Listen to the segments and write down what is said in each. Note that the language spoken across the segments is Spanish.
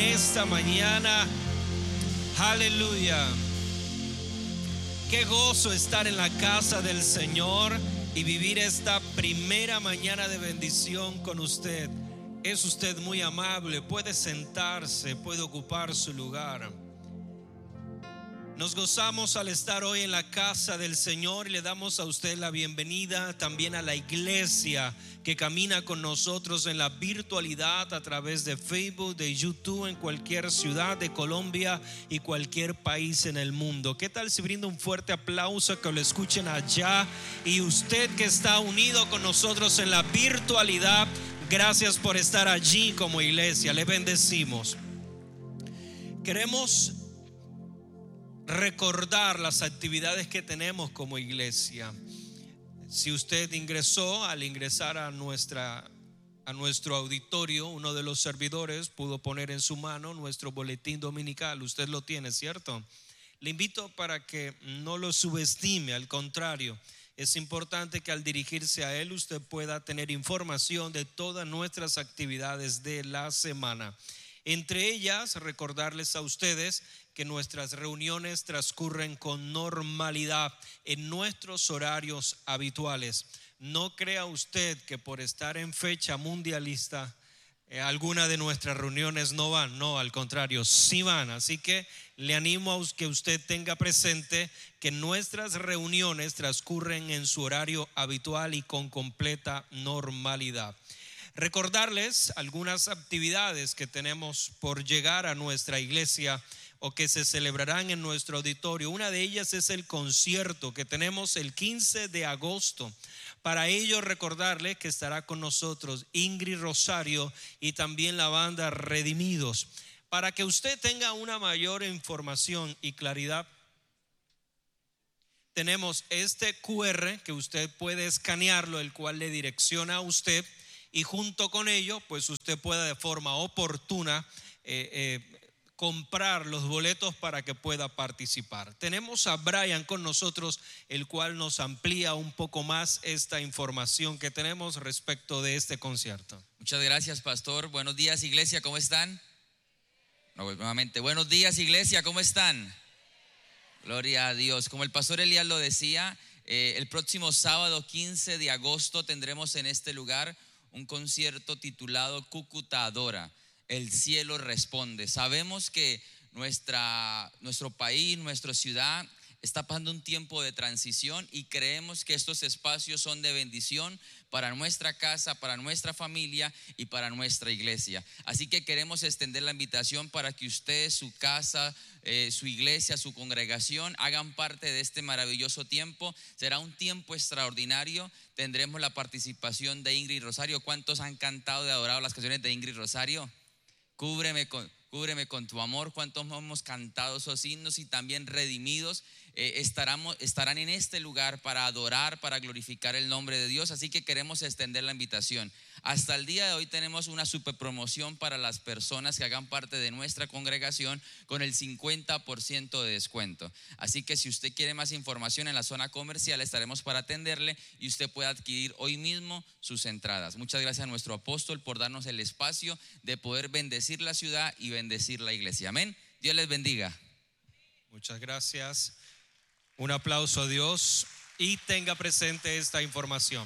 esta mañana. Aleluya. Qué gozo estar en la casa del Señor y vivir esta primera mañana de bendición con usted. Es usted muy amable, puede sentarse, puede ocupar su lugar. Nos gozamos al estar hoy en la casa del Señor y le damos a usted la bienvenida también a la iglesia que camina con nosotros en la virtualidad a través de Facebook, de YouTube, en cualquier ciudad de Colombia y cualquier país en el mundo. ¿Qué tal si brinda un fuerte aplauso que lo escuchen allá? Y usted que está unido con nosotros en la virtualidad, gracias por estar allí como iglesia, le bendecimos. Queremos recordar las actividades que tenemos como iglesia. Si usted ingresó, al ingresar a nuestro auditorio, uno de los servidores pudo poner en su mano nuestro boletín dominical. Usted lo tiene, ¿cierto? Le invito para que no lo subestime, al contrario, es importante que al dirigirse a él usted pueda tener información de todas nuestras actividades de la semana. Entre ellas, recordarles a ustedes que nuestras reuniones transcurren con normalidad en nuestros horarios habituales. No crea usted que por estar en fecha mundialista alguna de nuestras reuniones no van. No, al contrario, sí van. Así que le animo a que usted tenga presente que nuestras reuniones transcurren en su horario habitual y con completa normalidad. Recordarles algunas actividades que tenemos por llegar a nuestra iglesia o que se celebrarán en nuestro auditorio. Una de ellas es el concierto que tenemos el 15 de agosto. Para ello recordarles que estará con nosotros Ingrid Rosario y también la banda Redimidos. Para que usted tenga una mayor información y claridad, tenemos este QR que usted puede escanearlo, el cual le direcciona a usted. Y junto con ello, pues usted pueda de forma oportuna comprar los boletos para que pueda participar. Tenemos a Brian con nosotros, el cual nos amplía un poco más esta información que tenemos respecto de este concierto. Muchas gracias, pastor. Buenos días, iglesia, ¿cómo están? Nuevamente, buenos días, iglesia, ¿cómo están? Gloria a Dios. Como el pastor Elías lo decía, el próximo sábado 15 de agosto tendremos en este lugar un concierto titulado Cúcuta Adora, el cielo responde. Sabemos que nuestro país, nuestra ciudad está pasando un tiempo de transición y creemos que estos espacios son de bendición para nuestra casa, para nuestra familia y para nuestra iglesia. Así que queremos extender la invitación para que usted, su casa, su iglesia, su congregación hagan parte de este maravilloso tiempo. Será un tiempo extraordinario. Tendremos la participación de Ingrid Rosario. ¿Cuántos han cantado y adorado las canciones de Ingrid Rosario? Cúbreme con tu amor. ¿Cuántos hemos cantado esos himnos? Y también Redimidos estarán en este lugar para adorar, para glorificar el nombre de Dios. Así que queremos extender la invitación. Hasta el día de hoy tenemos una super promoción para las personas que hagan parte de nuestra congregación con el 50% de descuento. Así que si usted quiere más información, en la zona comercial estaremos para atenderle y usted puede adquirir hoy mismo sus entradas. Muchas gracias a nuestro apóstol por darnos el espacio de poder bendecir la ciudad y bendecir la iglesia. Amén. Dios les bendiga. Muchas gracias. Un aplauso a Dios y tenga presente esta información.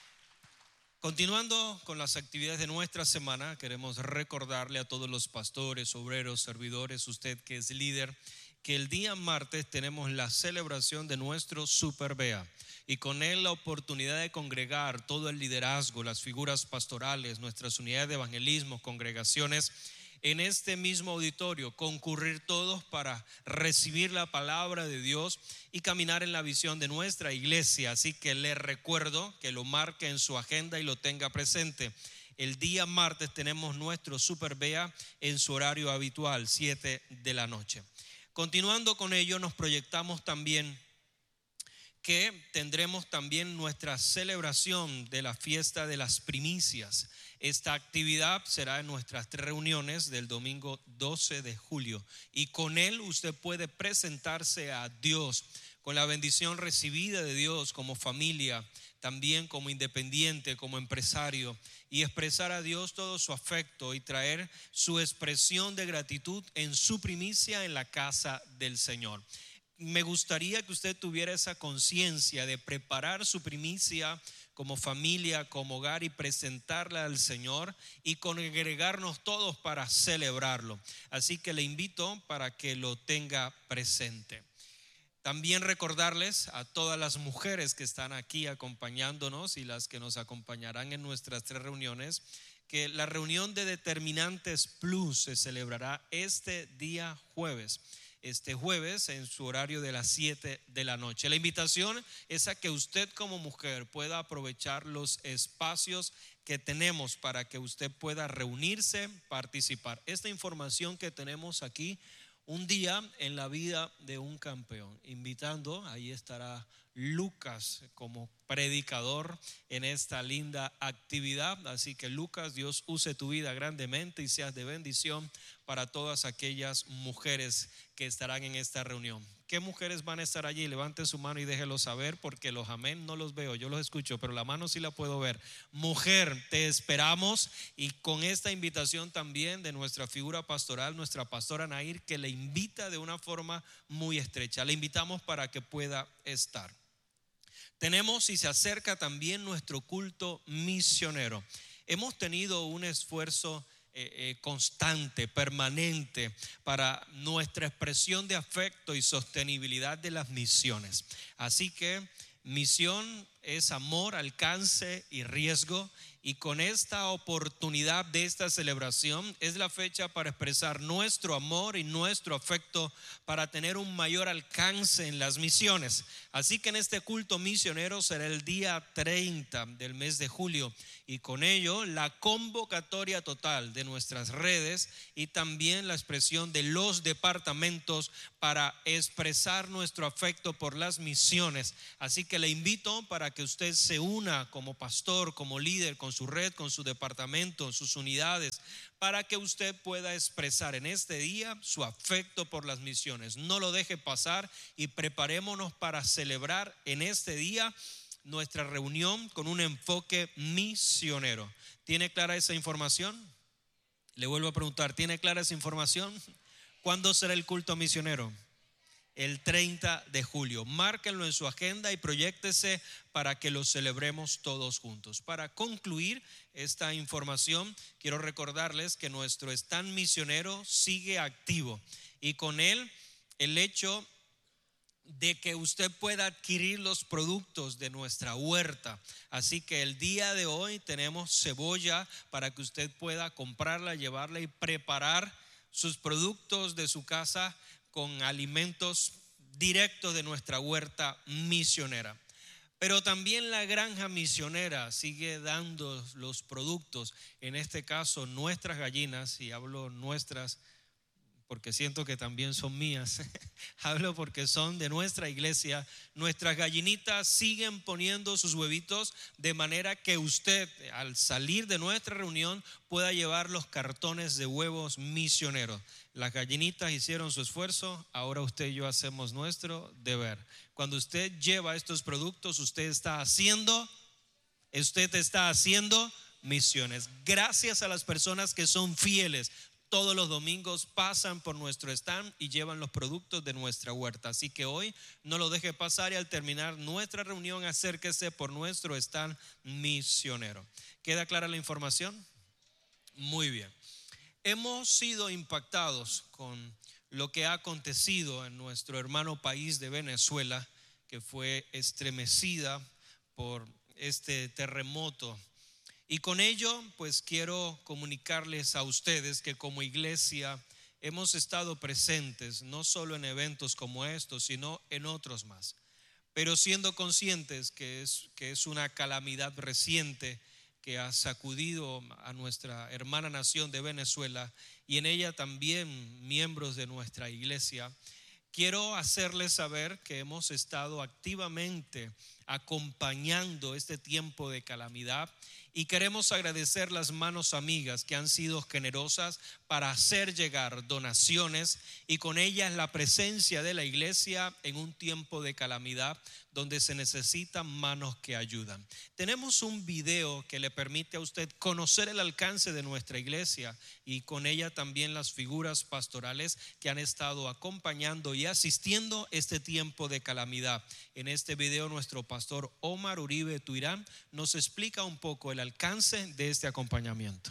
Continuando con las actividades de nuestra semana, queremos recordarle a todos los pastores, obreros, servidores, usted que es líder, que el día martes tenemos la celebración de nuestro Super Bea y con él la oportunidad de congregar todo el liderazgo, las figuras pastorales, nuestras unidades de evangelismo, congregaciones en este mismo auditorio, concurrir todos para recibir la palabra de Dios y caminar en la visión de nuestra iglesia. Así que le recuerdo que lo marque en su agenda y lo tenga presente. El día martes tenemos nuestro Super Bea en su horario habitual, 7 de la noche. Continuando con ello, nos proyectamos también que tendremos también nuestra celebración de la fiesta de las primicias. Esta actividad será en nuestras 3 reuniones del domingo 12 de julio y con él usted puede presentarse a Dios con la bendición recibida de Dios como familia, también como independiente, como empresario, y expresar a Dios todo su afecto y traer su expresión de gratitud en su primicia en la casa del Señor. Me gustaría que usted tuviera esa conciencia de preparar su primicia como familia, como hogar, y presentarla al Señor y congregarnos todos para celebrarlo. Así que le invito para que lo tenga presente. También recordarles a todas las mujeres que están aquí acompañándonos y las que nos acompañarán en nuestras 3 reuniones, que la reunión de Determinantes Plus se celebrará este día jueves. Este jueves en su horario de las 7 de la noche. La invitación es a que usted como mujer pueda aprovechar los espacios que tenemos para que usted pueda reunirse, participar. Esta información que tenemos aquí, un día en la vida de un campeón, invitando, ahí estará Lucas como predicador en esta linda actividad. Así que Lucas, Dios use tu vida grandemente y seas de bendición para todas aquellas mujeres que estarán en esta reunión. ¿Qué mujeres van a estar allí? Levanten su mano y déjenlo saber, porque los amén no los veo, yo los escucho, pero la mano sí la puedo ver. Mujer, te esperamos, y con esta invitación también de nuestra figura pastoral, nuestra pastora Nair, que le invita de una forma muy estrecha. Le invitamos para que pueda estar. Tenemos y se acerca también nuestro culto misionero. Hemos tenido un esfuerzo constante, permanente, para nuestra expresión de afecto y sostenibilidad de las misiones. Así que misión es amor, alcance y riesgo. Y con esta oportunidad de esta celebración es la fecha para expresar nuestro amor y nuestro afecto para tener un mayor alcance en las misiones. Así que en este culto misionero será el día 30 del mes de julio, y con ello la convocatoria total de nuestras redes y también la expresión de los departamentos para expresar nuestro afecto por las misiones. Así que le invito para que usted se una como pastor, como líder, con su red, con su departamento, sus unidades, para que usted pueda expresar en este día su afecto por las misiones. No lo deje pasar y preparémonos para celebrar en este día nuestra reunión con un enfoque misionero. ¿Tiene clara esa información? Le vuelvo a preguntar, ¿tiene clara esa información? ¿Cuándo será el culto misionero? El 30 de julio. Márquenlo en su agenda y proyéctese para que lo celebremos todos juntos. Para concluir esta información, quiero recordarles que nuestro stand misionero sigue activo, y con él el hecho de que usted pueda adquirir los productos de nuestra huerta. Así que el día de hoy tenemos cebolla para que usted pueda comprarla, llevarla y preparar sus productos de su casa con alimentos directos de nuestra huerta misionera. Pero también la granja misionera sigue dando los productos, en este caso nuestras gallinas, y hablo nuestras porque siento que también son mías, hablo porque son de nuestra iglesia. Nuestras gallinitas siguen poniendo sus huevitos, de manera que usted al salir de nuestra reunión pueda llevar los cartones de huevos misioneros. Las gallinitas hicieron su esfuerzo, ahora usted y yo hacemos nuestro deber. Cuando usted lleva estos productos, usted está haciendo misiones. Gracias a las personas que son fieles. Todos los domingos pasan por nuestro stand y llevan los productos de nuestra huerta. Así que hoy no lo deje pasar, y al terminar nuestra reunión acérquese por nuestro stand misionero. ¿Queda clara la información? Muy bien. Hemos sido impactados con lo que ha acontecido en nuestro hermano país de Venezuela, que fue estremecida por este terremoto. Y con ello, pues quiero comunicarles a ustedes que como iglesia hemos estado presentes no solo en eventos como estos, sino en otros más. Pero siendo conscientes que es una calamidad reciente que ha sacudido a nuestra hermana nación de Venezuela, y en ella también miembros de nuestra iglesia, quiero hacerles saber que hemos estado activamente acompañando este tiempo de calamidad. Y queremos agradecer las manos amigas que han sido generosas para hacer llegar donaciones y con ellas la presencia de la iglesia en un tiempo de calamidad donde se necesitan manos que ayudan. Tenemos un video que le permite a usted conocer el alcance de nuestra iglesia y con ella también las figuras pastorales que han estado acompañando y asistiendo este tiempo de calamidad. En este video nuestro pastor Omar Uribe Tuirán nos explica un poco el alcance de este acompañamiento.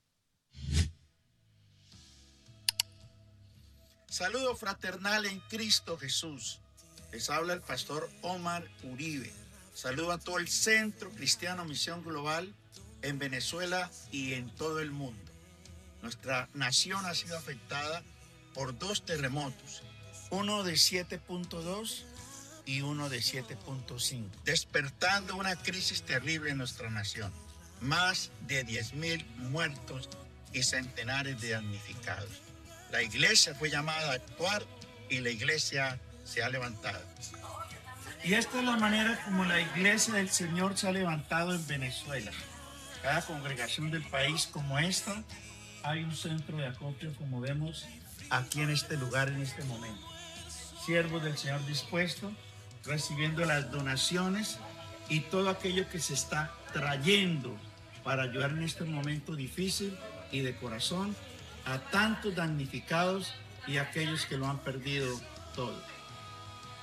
Saludo fraternal en Cristo Jesús. Les habla el pastor Omar Uribe. Saludo a todo el Centro Cristiano Misión Global en Venezuela y en todo el mundo. Nuestra nación ha sido afectada por 2 terremotos, uno de 7.2 y uno de 7.5, despertando una crisis terrible en nuestra nación. Más de 10,000 muertos y centenares de damnificados. La iglesia fue llamada a actuar y la iglesia se ha levantado. Y esta es la manera como la iglesia del Señor se ha levantado en Venezuela. Cada congregación del país como esta, hay un centro de acopio como vemos aquí en este lugar en este momento. Siervos del Señor dispuestos, recibiendo las donaciones y todo aquello que se está trayendo para ayudar en este momento difícil y de corazón a tantos damnificados y a aquellos que lo han perdido todo.